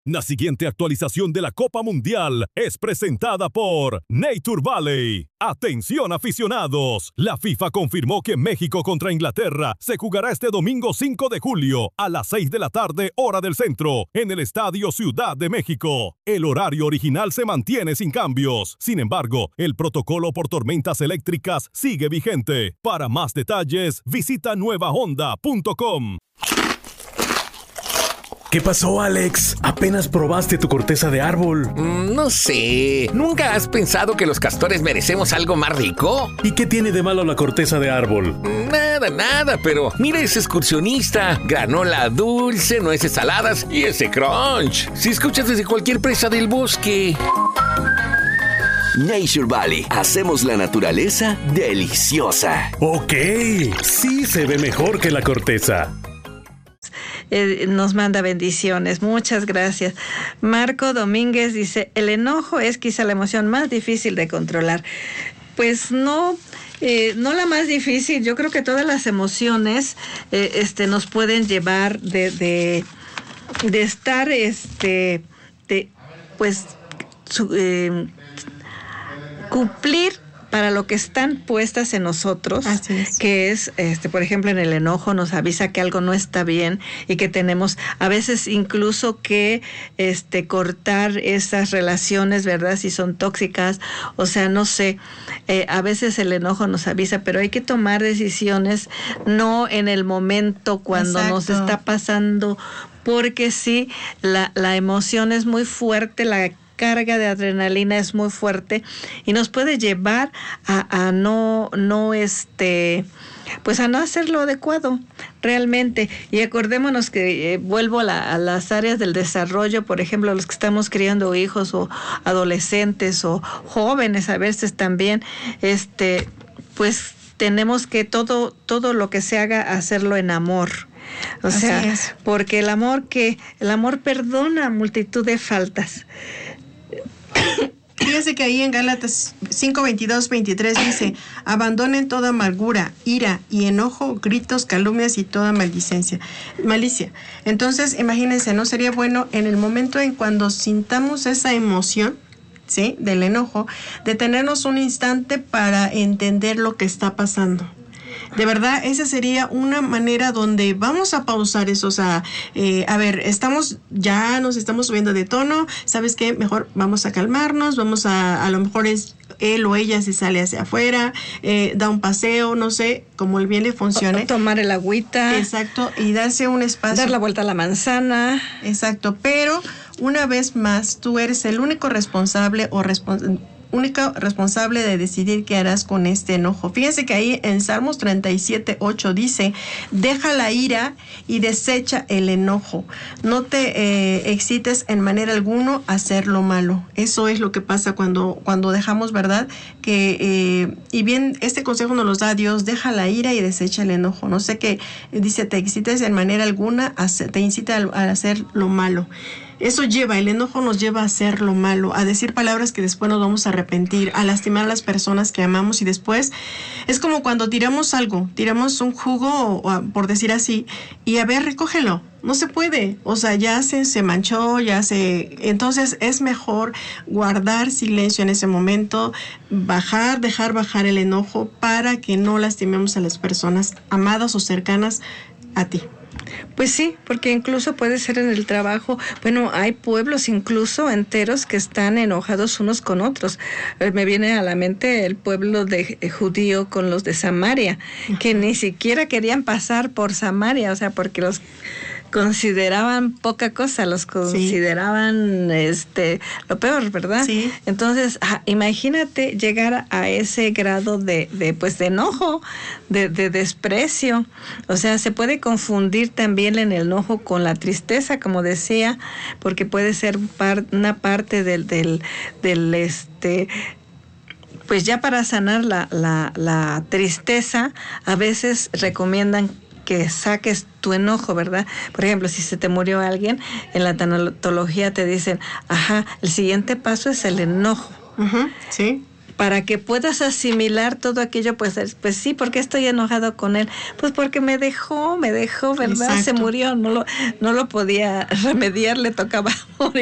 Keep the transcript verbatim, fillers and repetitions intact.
La siguiente actualización de la Copa Mundial es presentada por Nature Valley. Atención aficionados, la FIFA confirmó que México contra Inglaterra se jugará este domingo cinco de julio a las seis de la tarde hora del centro en el Estadio Ciudad de México. El horario original se mantiene sin cambios. Sin embargo, el protocolo por tormentas eléctricas sigue vigente. Para más detalles, visita nueva honda punto com. ¿Qué pasó, Alex? ¿Apenas probaste tu corteza de árbol? Mm, no sé. ¿Nunca has pensado que los castores merecemos algo más rico? ¿Y qué tiene de malo la corteza de árbol? Nada, nada, pero mira ese excursionista. Granola dulce, nueces saladas y ese crunch. Si escuchas desde cualquier presa del bosque. Nature Valley. Hacemos la naturaleza deliciosa. Ok, sí se ve mejor que la corteza. Eh, nos manda bendiciones, muchas gracias. Marco Domínguez dice, el enojo es quizá la emoción más difícil de controlar. Pues no, eh, no la más difícil. Yo creo que todas las emociones eh, este, nos pueden llevar de, de, de estar, este, de, pues, su, eh, cumplir para lo que están puestas en nosotros, Así es. que es, este, por ejemplo, en el enojo nos avisa que algo no está bien y que tenemos a veces incluso que este, cortar esas relaciones, ¿verdad? Si son tóxicas, o sea, no sé, eh, a veces el enojo nos avisa, pero hay que tomar decisiones no en el momento cuando Exacto. nos está pasando, porque sí, la, la emoción es muy fuerte, la carga de adrenalina es muy fuerte y nos puede llevar a, a no, no este, pues a no hacer lo adecuado realmente. Y acordémonos que eh, vuelvo a, la, a las áreas del desarrollo, por ejemplo, los que estamos criando hijos o adolescentes o jóvenes a veces también, este, pues tenemos que todo, todo lo que se haga hacerlo en amor. O Así sea, es. porque el amor que, el amor perdona multitud de faltas. Fíjese que ahí en Gálatas cinco, veintidós, veintitrés dice, abandonen toda amargura, ira y enojo, gritos, calumnias y toda maldicencia, malicia. Entonces, imagínense, ¿no sería bueno en el momento en cuando sintamos esa emoción, ¿sí?, del enojo, detenernos un instante para entender lo que está pasando? De verdad, esa sería una manera donde vamos a pausar eso, o sea, eh, a ver, estamos, ya nos estamos subiendo de tono, ¿sabes qué? Mejor vamos a calmarnos, vamos a, a lo mejor es él o ella si sale hacia afuera, eh, da un paseo, no sé, como el bien le funcione. O tomar el agüita. Exacto, y darse un espacio. Dar la vuelta a la manzana. Exacto, pero una vez más, tú eres el único responsable o responsable único responsable de decidir qué harás con este enojo. Fíjense que ahí en Salmos treinta y siete, ocho dice, deja la ira y desecha el enojo. No te eh, excites en manera alguna a hacer lo malo. Eso es lo que pasa cuando, cuando dejamos, ¿verdad? Que, eh, y bien, este consejo nos lo da Dios, deja la ira y desecha el enojo. No sé qué, dice, te excites en manera alguna, a, te incita a, a hacer lo malo. Eso lleva, el enojo nos lleva a hacer lo malo, a decir palabras que después nos vamos a arrepentir, a lastimar a las personas que amamos y después es como cuando tiramos algo, tiramos un jugo, o, o, por decir así, y a ver, recógelo. No se puede, o sea, ya se, se manchó, ya se... Entonces es mejor guardar silencio en ese momento, bajar, dejar bajar el enojo para que no lastimemos a las personas amadas o cercanas a ti. Pues sí, porque incluso puede ser en el trabajo. Bueno, hay pueblos incluso enteros que están enojados unos con otros. Eh, me viene a la mente el pueblo de eh, judío con los de Samaria, que ni siquiera querían pasar por Samaria, o sea, porque los consideraban poca cosa, los consideraban sí. este lo peor, ¿verdad? Sí. Entonces, ah, imagínate llegar a ese grado de, de pues de enojo, de, de desprecio. O sea, se puede confundir también en el enojo con la tristeza, como decía, porque puede ser par, una parte del, del, del este pues ya para sanar la, la, la tristeza, a veces recomiendan que saques tu enojo, ¿verdad? Por ejemplo, si se te murió alguien, en la tanatología te dicen, ajá, el siguiente paso es el enojo. Uh-huh, sí. para que puedas asimilar todo aquello, pues, pues sí, ¿por qué estoy enojado con él? Pues porque me dejó, me dejó, ¿verdad? Exacto. Se murió, no lo, no lo podía remediar, le tocaba morir.